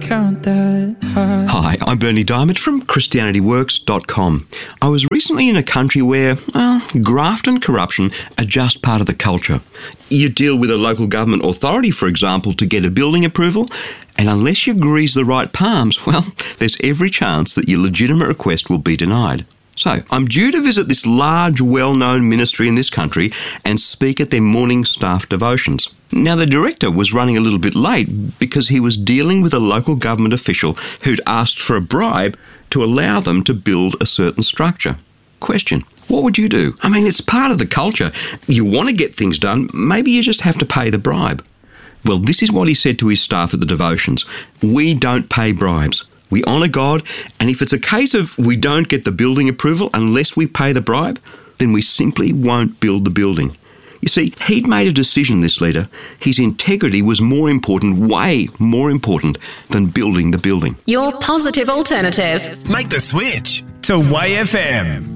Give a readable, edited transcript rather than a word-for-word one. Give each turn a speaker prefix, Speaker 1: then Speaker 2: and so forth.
Speaker 1: count that high.
Speaker 2: Hi, I'm Bernie Diamond from ChristianityWorks.com. I was recently in a country where, graft and corruption are just part of the culture. You deal with a local government authority, for example, to get a building approval, and unless you grease the right palms, well, there's every chance that your legitimate request will be denied. So, I'm due to visit this large, well-known ministry in this country and speak at their morning staff devotions. Now, the director was running a little bit late because he was dealing with a local government official who'd asked for a bribe to allow them to build a certain structure. Question: what would you do? I mean, it's part of the culture. You want to get things done, maybe you just have to pay the bribe. Well, this is what he said to his staff at the devotions. We don't pay bribes. We honour God, and if it's a case of we don't get the building approval unless we pay the bribe, then we simply won't build the building. You see, he'd made a decision, this leader. His integrity was more important, way more important, than building the building.
Speaker 3: Your positive alternative.
Speaker 4: Make the switch to YFM.